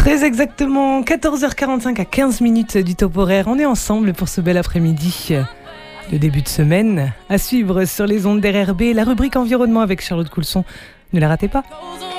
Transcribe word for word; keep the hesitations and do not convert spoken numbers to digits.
Très exactement, quatorze heures quarante-cinq à quinze minutes du top horaire. On est ensemble pour ce bel après-midi de début de semaine. À suivre sur les ondes d'R R B, la rubrique environnement avec Charlotte Coulson. Ne la ratez pas.